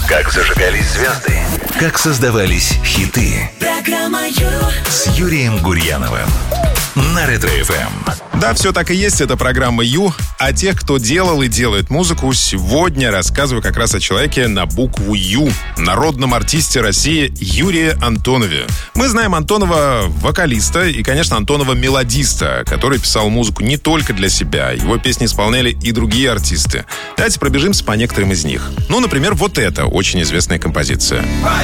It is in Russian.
Как зажигались звезды, как создавались хиты. Программа С Юрием Гурьяновым на Ретро-ФМ. Да, все так и есть, это программа «Ю». А тех, кто делал и делает музыку, сегодня рассказываю как раз о человеке на букву «Ю», народном артисте России Юрии Антонове. Мы знаем Антонова вокалиста и, конечно, Антонова мелодиста, который писал музыку не только для себя. Его песни исполняли и другие артисты. Давайте пробежимся по некоторым из них. Ну, например, вот это очень известная композиция.